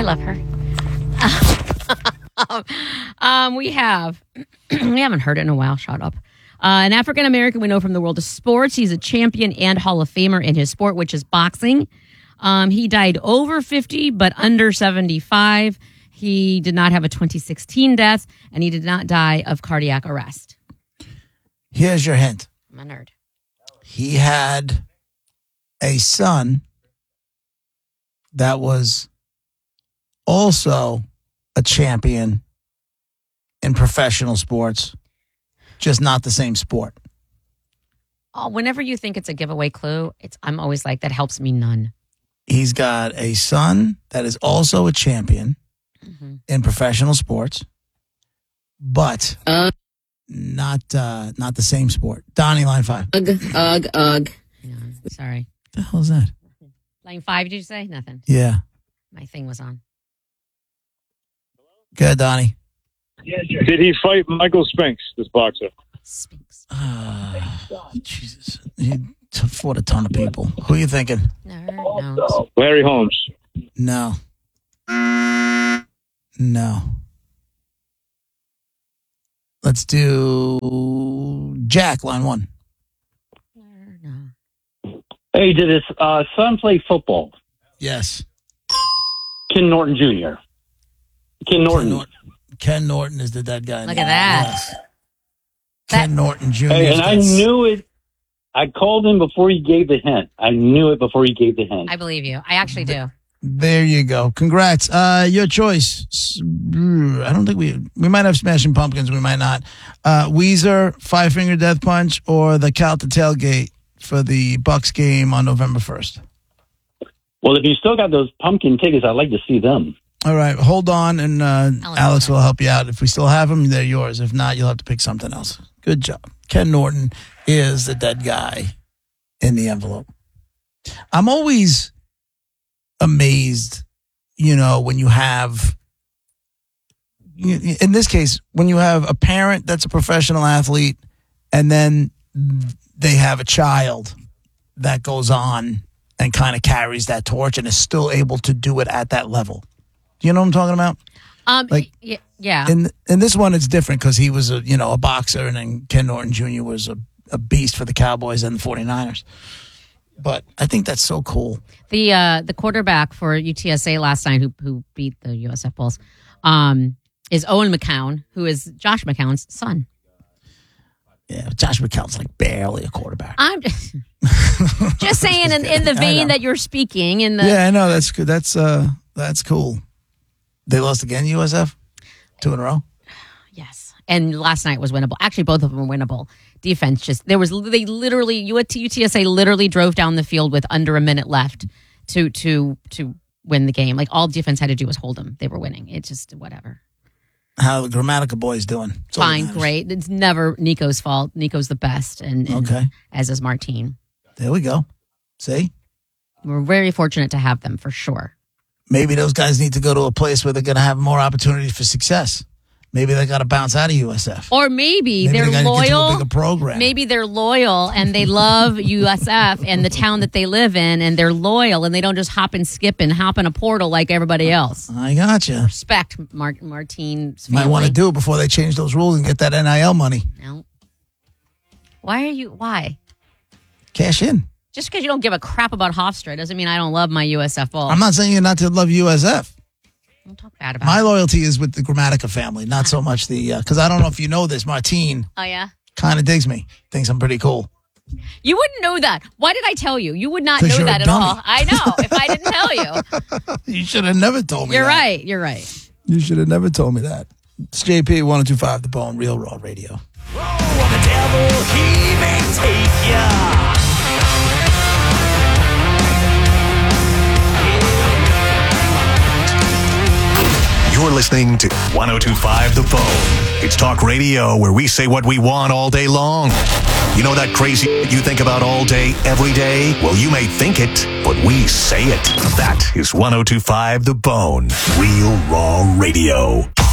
love her. We haven't heard it in a while. Shut up. An African-American we know from the world of sports. He's a champion and Hall of Famer in his sport, which is boxing. He died over 50, but under 75. He did not have a 2016 death, and he did not die of cardiac arrest. Here's your hint. I'm a nerd. He had a son that was also a champion in professional sports, just not the same sport. Oh, whenever you think it's a giveaway clue, I'm always like, that helps me none. He's got a son that is also a champion in professional sports, but not the same sport. Donnie, line 5. Ugh. Yeah, sorry. What the hell is that? Line 5, did you say? Nothing. Yeah. My thing was on. Good, Donnie. Did he fight Michael Spinks, this boxer? Spinks. Jesus. He fought a ton of people. Who are you thinking? No. Larry Holmes. No. Let's do Jack, line 1. No. Hey, did his son play football? Yes. Ken Norton Jr. Ken Norton. Ken Norton is the dead guy. Look at that. Yes. Ken Norton Jr. Hey, and I knew it. I called him before he gave the hint. I knew it before he gave the hint. I believe you. I actually do. There you go. Congrats. Your choice. I don't think we might have Smashing Pumpkins. We might not. Weezer, Five Finger Death Punch, or the Calta Tailgate for the Bucks game on November 1st. Well, if you still got those pumpkin tickets, I'd like to see them. All right. Hold on, and Alex will help you out. If we still have them, they're yours. If not, you'll have to pick something else. Good job. Ken Norton is the dead guy in the envelope. I'm always amazed, when you have, in this case, when you have a parent that's a professional athlete and then they have a child that goes on and kind of carries that torch and is still able to do it at that level. Do you know what I'm talking about? Yeah. In this one, it's different because he was a boxer, and then Ken Norton Jr. was a beast for the Cowboys and the 49ers. But I think that's so cool. The quarterback for UTSA last night who beat the USF Bulls is Owen McCown, who is Josh McCown's son. Yeah, Josh McCown's like barely a quarterback. I'm just saying in the vein that you're speaking. Yeah, I know. That's good. That's cool. They lost again, USF? 2 in a row? Yes. And last night was winnable. Actually, both of them were winnable. Defense UTSA literally drove down the field with under a minute left to win the game. Like, all defense had to do was hold them. They were winning. It's just whatever. How the Grammatica boys doing? Fine, great. It's never Nico's fault. Nico's the best, and okay. As is Martine. There we go. See? We're very fortunate to have them, for sure. Maybe those guys need to go to a place where they're going to have more opportunities for success. Maybe they got to bounce out of USF. Or maybe they're loyal. Get to a bigger program. Maybe they're loyal and they love USF and the town that they live in, and they're loyal and they don't just hop and skip and hop in a portal like everybody else. I gotcha. Respect Martine's family. Might want to do it before they change those rules and get that NIL money. No. Why? Cash in. Just because you don't give a crap about Hofstra doesn't mean I don't love my USF Bulls. I'm not saying you're not to love USF. Don't talk bad about My it. loyalty is with the Grammatica family, not so much the, because I don't know if you know this, Martine. Oh, yeah? Kind of digs me. Thinks I'm pretty cool. You wouldn't know that. Why did I tell you? You would not 'Cause know you're that a at dummy. all. I know. If I didn't tell you. You should have never told me You're that. right. You're right. You should have never told me that. It's JP 1025 The Bone, Real Raw Radio. Oh, the devil, he may take ya. You're listening to 1025 The Bone. It's talk radio where we say what we want all day long. You know that crazy you think about all day, every day? Well, you may think it, but we say it. That is 1025 The Bone. Real Raw Radio.